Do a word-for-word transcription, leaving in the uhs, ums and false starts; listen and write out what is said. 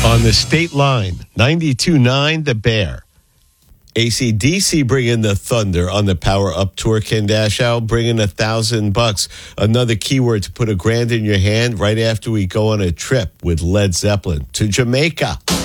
On the state line, ninety-two point nine The Bear. A C D C bringing the thunder on the Power Up Tour. Ken Dashow bringing a thousand bucks. Another keyword to put a grand in your hand right after we go on a trip with Led Zeppelin to Jamaica.